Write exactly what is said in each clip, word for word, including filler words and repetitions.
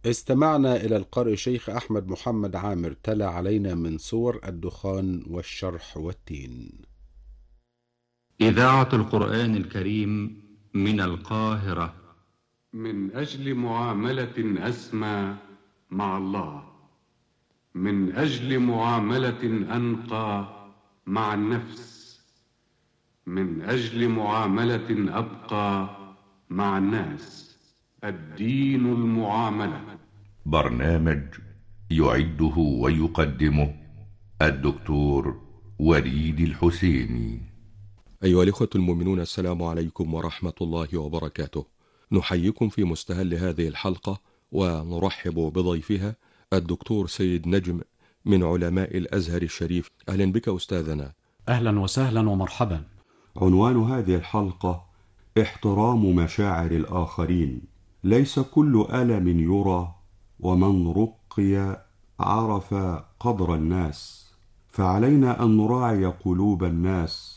استمعنا إلى القارئ شيخ أحمد محمد عامر تلا علينا من سور الدخان والشرح والتين. إذاعة القرآن الكريم من القاهرة. من أجل معاملة أسمى مع الله، من أجل معاملة أنقى مع النفس، من أجل معاملة أبقى مع الناس. الدين المعاملة. برنامج يعده ويقدمه الدكتور وليد الحسيني. أيها الإخوة المؤمنون، السلام عليكم ورحمة الله وبركاته. نحييكم في مستهل هذه الحلقة ونرحب بضيفها الدكتور سيد نجم من علماء الأزهر الشريف. أهلا بك أستاذنا. أهلا وسهلا ومرحبا. عنوان هذه الحلقة: احترام مشاعر الآخرين. ليس كل ألم يرى، ومن رقي عرف قدر الناس، فعلينا أن نراعي قلوب الناس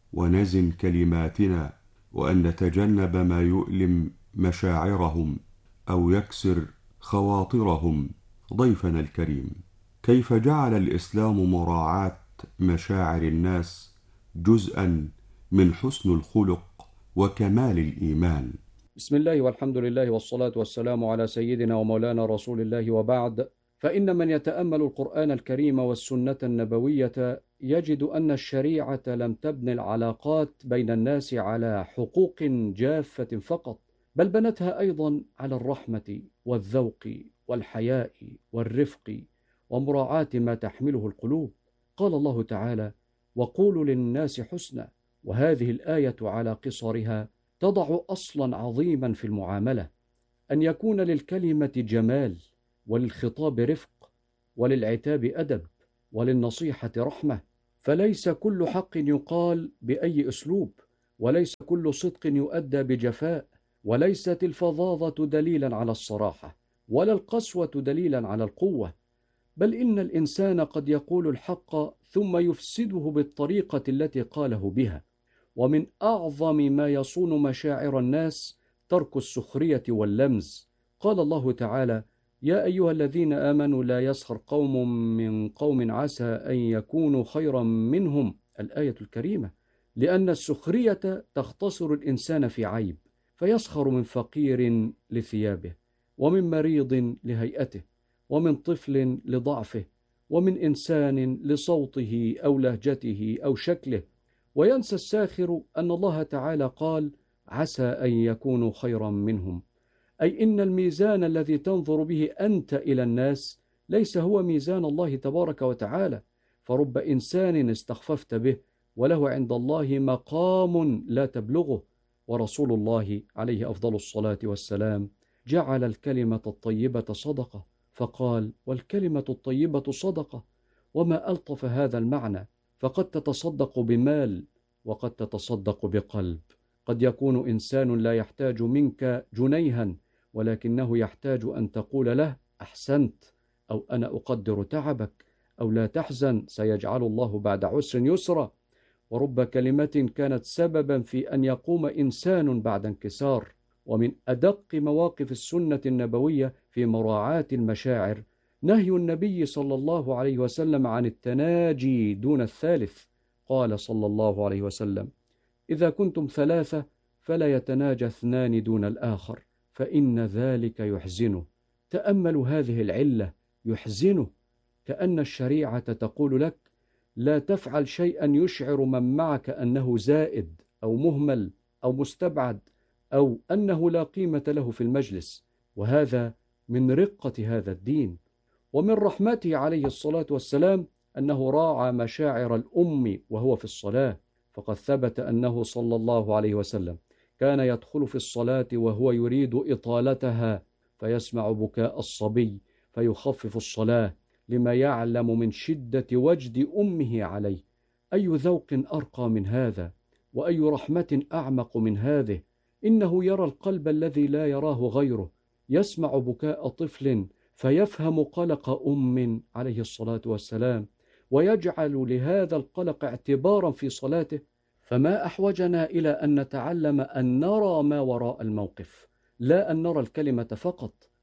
ونزن كلماتنا، وأن نتجنب ما يؤلم مشاعرهم أو يكسر خواطرهم. ضيفنا الكريم، كيف جعل الإسلام مراعاة مشاعر الناس جزءا من حسن الخلق وكمال الإيمان؟ بسم الله والحمد لله والصلاة والسلام على سيدنا ومولانا رسول الله، وبعد، فإن من يتأمل القرآن الكريم والسنة النبوية يجد أن الشريعة لم تبني العلاقات بين الناس على حقوق جافة فقط، بل بنتها أيضا على الرحمة والذوق والحياء والرفق ومراعاة ما تحمله القلوب. قال الله تعالى: وقولوا للناس حسنا، وهذه الآية على قصرها تضع أصلا عظيما في المعاملة، أن يكون للكلمة جمال، وللخطاب رفق، وللعتاب أدب، وللنصيحة رحمة. فليس كل حق يقال بأي أسلوب، وليس كل صدق يؤدى بجفاء، وليست الفظاظة دليلا على الصراحة، ولا القسوة دليلا على القوة، بل إن الإنسان قد يقول الحق ثم يفسده بالطريقة التي قاله بها. ومن أعظم ما يصون مشاعر الناس ترك السخرية واللمز. قال الله تعالى: يا أيها الذين آمنوا لا يسخر قوم من قوم عسى أن يكونوا خيرا منهم، الآية الكريمة، لأن السخرية تختصر الإنسان في عيب، فيسخر من فقير لثيابه، ومن مريض لهيئته، ومن طفل لضعفه، ومن إنسان لصوته أو لهجته أو شكله، وينسى الساخر أن الله تعالى قال: عسى أن يكونوا خيرا منهم، أي إن الميزان الذي تنظر به أنت إلى الناس ليس هو ميزان الله تبارك وتعالى. فرب إنسان استخففت به وله عند الله مقام لا تبلغه. ورسول الله عليه أفضل الصلاة والسلام جعل الكلمة الطيبة صدقة، فقال: والكلمة الطيبة صدقة. وما ألطف هذا المعنى، فقد تتصدق بمال، وقد تتصدق بقلب. قد يكون إنسان لا يحتاج منك جنيها، ولكنه يحتاج أن تقول له: أحسنت، أو أنا أقدر تعبك، أو لا تحزن، سيجعل الله بعد عسر يسرا. ورب كلمة كانت سببا في أن يقوم إنسان بعد انكسار. ومن أدق مواقف السنة النبوية في مراعاة المشاعر نهي النبي صلى الله عليه وسلم عن التناجي دون الثالث. قال صلى الله عليه وسلم: إذا كنتم ثلاثة فلا يتناجى اثنان دون الآخر، فإن ذلك يحزنه. تأملوا هذه العلة، يحزنه، كأن الشريعة تقول لك: لا تفعل شيئا يشعر من معك أنه زائد أو مهمل أو مستبعد، أو أنه لا قيمة له في المجلس. وهذا من رقة هذا الدين. ومن رحمته عليه الصلاة والسلام أنه راعى مشاعر الأم وهو في الصلاة، فقد ثبت أنه صلى الله عليه وسلم كان يدخل في الصلاة وهو يريد إطالتها، فيسمع بكاء الصبي فيخفف الصلاة لما يعلم من شدة وجد أمه عليه. أي ذوق أرقى من هذا، وأي رحمة أعمق من هذه. إنه يرى القلب الذي لا يراه غيره، يسمع بكاء طفل فيفهم قلق أم عليه الصلاة والسلام، ويجعل لهذا القلق اعتبارا في صلاته. فما أحوجنا إلى أن نتعلم أن نرى ما وراء الموقف، لا أن نرى الكلمة فقط.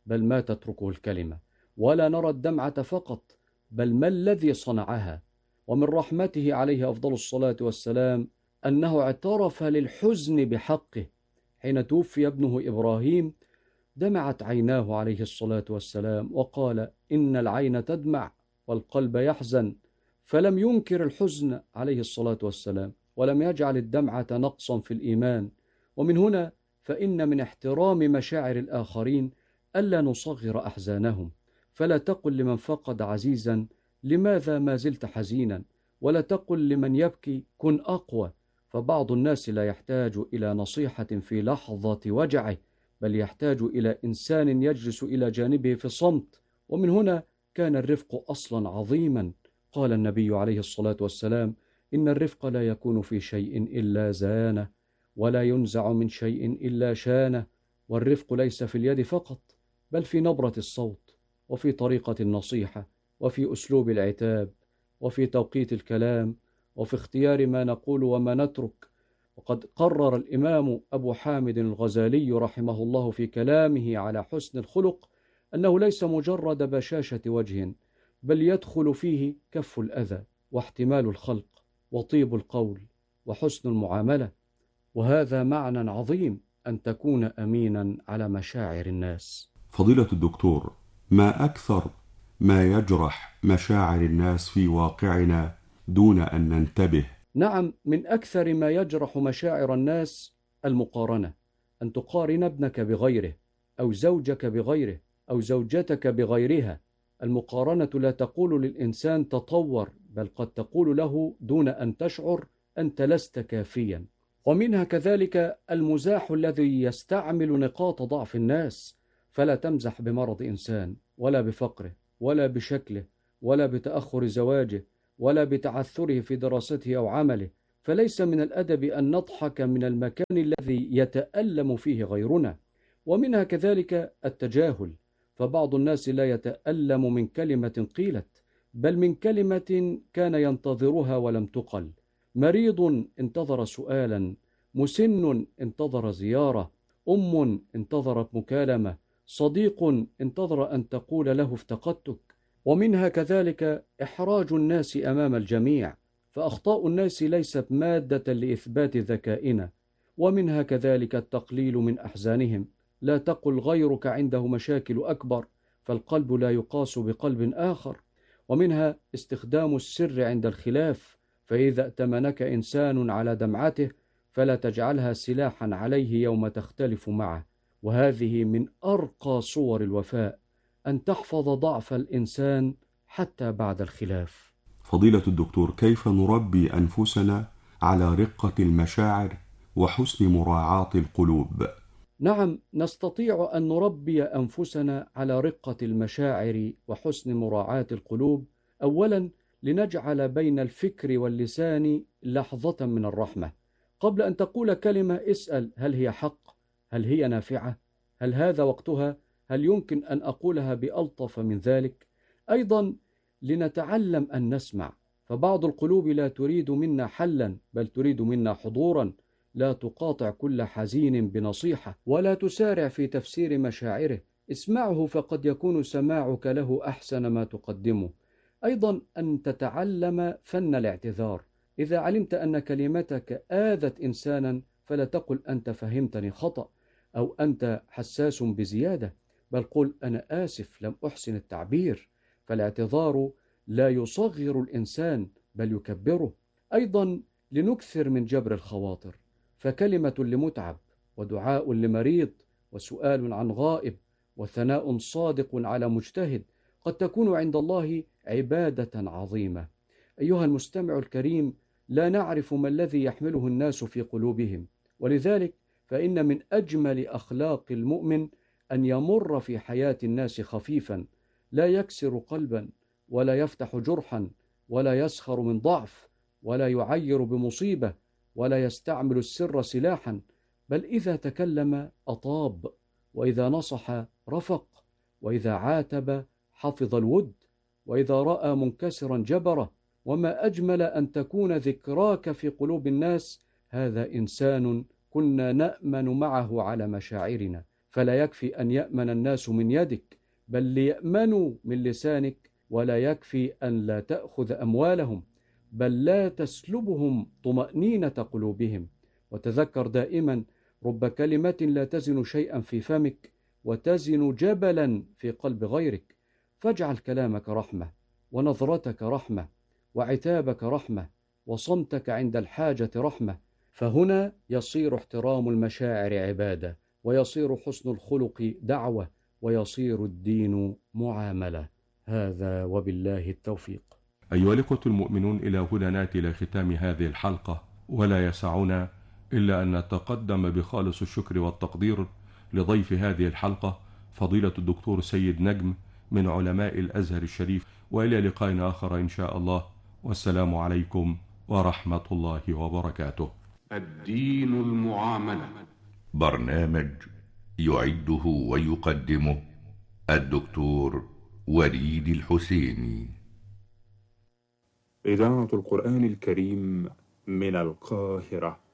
بل ما تتركه الكلمة، ولا نرى الدمعة فقط، بل ما الذي صنعها. ومن رحمته عليه أفضل الصلاة والسلام أنه اعترف للحزن بحقه. حين توفي ابنه إبراهيم دمعت عيناه عليه الصلاة والسلام، وقال: إن العين تدمع والقلب يحزن، فلم ينكر الحزن عليه الصلاة والسلام، ولم يجعل الدمعة نقصا في الإيمان. ومن هنا فإن من احترام مشاعر الآخرين ألا نصغر أحزانهم، فلا تقل لمن فقد عزيزا: لماذا ما زلت حزينا؟ ولا تقل لمن يبكي: كن أقوى. فبعض الناس لا يحتاج إلى نصيحة في لحظة وجعه، بل يحتاج إلى إنسان يجلس إلى جانبه في صمت. ومن هنا كان الرفق أصلا عظيما. قال النبي عليه الصلاة والسلام: إن الرفق لا يكون في شيء إلا زانه، ولا ينزع من شيء إلا شانه. والرفق ليس في اليد فقط، بل في نبرة الصوت، وفي طريقة النصيحة، وفي أسلوب العتاب، وفي توقيت الكلام، وفي اختيار ما نقول وما نترك. وقد قرر الإمام أبو حامد الغزالي رحمه الله في كلامه على حسن الخلق أنه ليس مجرد بشاشة وجه، بل يدخل فيه كف الأذى، واحتمال الخلق، وطيب القول، وحسن المعاملة. وهذا معنى عظيم، أن تكون أمينا على مشاعر الناس. فضيلة الدكتور، ما أكثر ما يجرح مشاعر الناس في واقعنا دون أن ننتبه. نعم، من أكثر ما يجرح مشاعر الناس المقارنة، أن تقارن ابنك بغيره، أو زوجك بغيره، أو زوجتك بغيرها. المقارنة لا تقول للإنسان تطور، بل قد تقول له دون أن تشعر: أنت لست كافيا. ومنها كذلك المزاح الذي يستعمل نقاط ضعف الناس. فلا تمزح بمرض إنسان، ولا بفقره، ولا بشكله، ولا بتأخر زواجه، ولا بتعثره في دراسته أو عمله. فليس من الأدب أن نضحك من المكان الذي يتألم فيه غيرنا. ومنها كذلك التجاهل، فبعض الناس لا يتألم من كلمة قيلت، بل من كلمة كان ينتظرها ولم تقل. مريض انتظر سؤالا، مسن انتظر زيارة، أم انتظرت مكالمة، صديق انتظر أن تقول له افتقدتك. ومنها كذلك إحراج الناس أمام الجميع، فأخطاء الناس ليست مادة لإثبات ذكائنا. ومنها كذلك التقليل من أحزانهم. لا تقل غيرك عنده مشاكل أكبر، فالقلب لا يقاس بقلب آخر. ومنها استخدام السر عند الخلاف، فإذا ائتمنك إنسان على دمعته فلا تجعلها سلاحا عليه يوم تختلف معه. وهذه من أرقى صور الوفاء، أن تحفظ ضعف الإنسان حتى بعد الخلاف. فضيلة الدكتور، كيف نربي أنفسنا على رقة المشاعر وحسن مراعاة القلوب؟ نعم، نستطيع أن نربي أنفسنا على رقة المشاعر وحسن مراعاة القلوب. أولا، لنجعل بين الفكر واللسان لحظة من الرحمة. قبل أن تقول كلمة اسأل: هل هي حق؟ هل هي نافعة؟ هل هذا وقتها؟ هل يمكن أن أقولها بألطف من ذلك؟ أيضا لنتعلم أن نسمع، فبعض القلوب لا تريد منا حلا، بل تريد منا حضورا. لا تقاطع كل حزين بنصيحة، ولا تسارع في تفسير مشاعره. اسمعه، فقد يكون سماعك له أحسن ما تقدمه. أيضا أن تتعلم فن الاعتذار. إذا علمت أن كلمتك آذت إنسانا فلا تقل: أنت فهمتني خطأ، أو أنت حساس بزيادة، بل قل: أنا آسف، لم أحسن التعبير. فالاعتذار لا يصغر الإنسان، بل يكبره. أيضا لنكثر من جبر الخواطر، فكلمة لمتعب، ودعاء لمريض، وسؤال عن غائب، وثناء صادق على مجتهد قد تكون عند الله عبادة عظيمة. أيها المستمع الكريم، لا نعرف ما الذي يحمله الناس في قلوبهم، ولذلك فإن من أجمل أخلاق المؤمن أن يمر في حياة الناس خفيفا، لا يكسر قلبا، ولا يفتح جرحا، ولا يسخر من ضعف، ولا يعير بمصيبة، ولا يستعمل السر سلاحا، بل إذا تكلم أطاب، وإذا نصح رفق، وإذا عاتب حفظ الود، وإذا رأى منكسرا جبره. وما أجمل أن تكون ذكراك في قلوب الناس: هذا إنسان كنا نأمن معه على مشاعرنا، فلا يكفي أن يأمن الناس من يدك، بل ليأمنوا من لسانك، ولا يكفي أن لا تأخذ أموالهم، بل لا تسلبهم طمأنينة قلوبهم. وتذكر دائما رب كلمة لا تزن شيئا في فمك وتزن جبلا في قلب غيرك. فاجعل كلامك رحمة، ونظرتك رحمة، وعتابك رحمة، وصمتك عند الحاجة رحمة، فهنا يصير احترام المشاعر عبادة، ويصير حسن الخلق دعوة، ويصير الدين معاملة. هذا وبالله التوفيق. أيها الإخوة المؤمنون، إلى هنا نأتي إلى ختام هذه الحلقة، ولا يسعنا إلا أن نتقدم بخالص الشكر والتقدير لضيف هذه الحلقة فضيلة الدكتور سيد نجم من علماء الأزهر الشريف، وإلى لقاء آخر إن شاء الله، والسلام عليكم ورحمة الله وبركاته. الدين المعاملة، برنامج يعده ويقدمه الدكتور وليد الحسيني. إذاعة القرآن الكريم من القاهرة.